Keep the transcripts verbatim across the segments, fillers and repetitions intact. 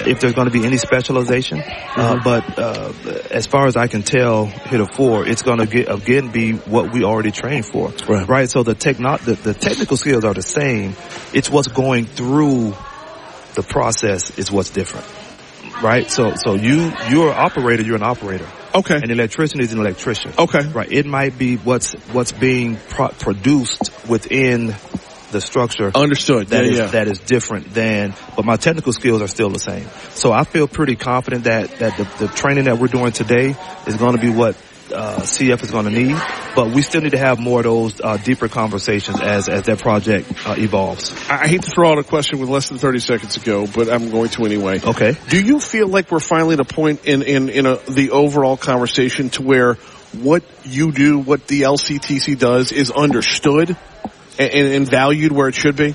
if there's going to be any specialization. Mm-hmm. Uh, but uh, as far as I can tell, heretofore, it's going to get again be what we already trained for, right? right? So the techno- the, the technical skills are the same. It's what's going through the process is what's different, right? So so you you're an operator, you're an operator. Okay. An electrician is an electrician. Okay. Right. It might be what's what's being pro- produced within the structure. Understood. That yeah, is yeah. that is different than, but my technical skills are still the same. So I feel pretty confident that that the, the training that we're doing today is going to be what uh, C F is going to need. But we still need to have more of those uh, deeper conversations as as that project uh, evolves. I hate to throw out a question with less than thirty seconds to go, but I'm going to anyway. Okay. Do you feel like we're finally at a point in in in a, the overall conversation to where what you do, what the L C T C does, is understood and, and valued where it should be?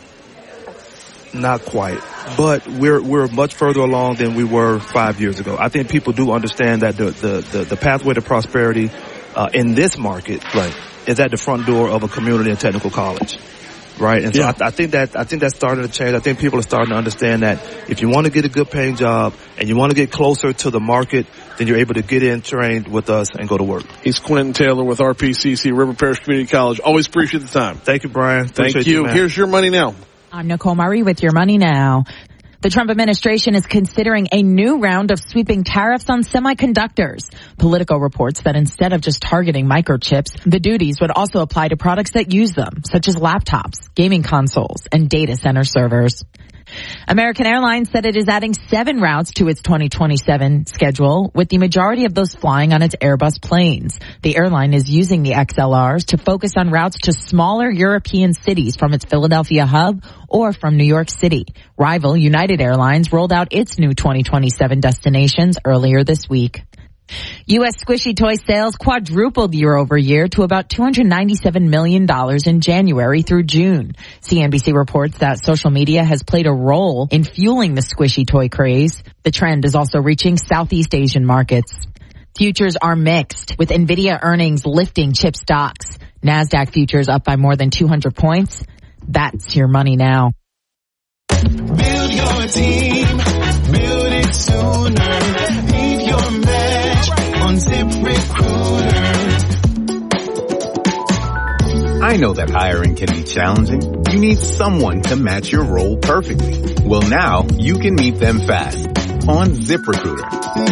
Not quite, but we're we're much further along than we were five years ago. I think people do understand that the the the, the pathway to prosperity uh, in this market, right, is at the front door of a community and technical college, right? And so yeah. I, I think that I think that's starting to change. I think people are starting to understand that if you want to get a good paying job and you want to get closer to the market, then you're able to get in, trained with us, and go to work. He's Quentin Taylor with R P C C, River Parish Community College. Always appreciate the time. Thank you, Brian. Thank Appreciate you. you Here's your money now. I'm Nicole Murray with Your Money Now. The Trump administration is considering a new round of sweeping tariffs on semiconductors. Politico reports that instead of just targeting microchips, the duties would also apply to products that use them, such as laptops, gaming consoles, and data center servers. American Airlines said it is adding seven routes to its twenty twenty-seven schedule, with the majority of those flying on its Airbus planes. The airline is using the X L Rs to focus on routes to smaller European cities from its Philadelphia hub or from New York City. Rival United Airlines rolled out its new twenty twenty-seven destinations earlier this week. U S squishy toy sales quadrupled year over year to about two hundred ninety-seven million dollars in January through June. C N B C reports that social media has played a role in fueling the squishy toy craze. The trend is also reaching Southeast Asian markets. Futures are mixed, with NVIDIA earnings lifting chip stocks. NASDAQ futures up by more than two hundred points. That's your money now. Build your team, build it sooner. Leave your match on ZipRecruiter. I know that hiring can be challenging. You need someone to match your role perfectly. Well, now you can meet them fast on ZipRecruiter.